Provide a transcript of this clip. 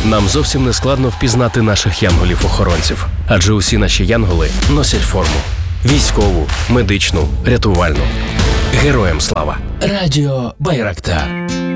Нам зовсім не складно впізнати наших янголів-охоронців, адже усі наші янголи носять форму. Військову, медичну, рятувальну. Героям слава! Радіо Байрактар.